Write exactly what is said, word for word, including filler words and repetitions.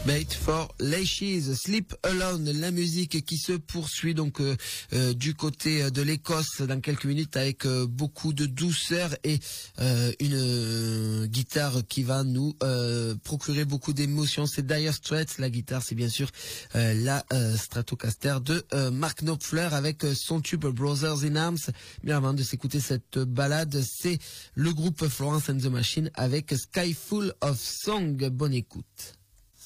Bait for Lashes, Sleep Alone, la musique qui se poursuit donc euh, euh, du côté de l'Écosse dans quelques minutes avec euh, beaucoup de douceur et euh, une euh, guitare qui va nous euh, procurer beaucoup d'émotions. C'est Dire Straits, la guitare c'est bien sûr euh, la euh, Stratocaster de euh, Mark Knopfler avec euh, son tube Brothers in Arms. Mais avant de s'écouter cette balade, c'est le groupe Florence and the Machine avec Sky Full of Song. Bonne écoute.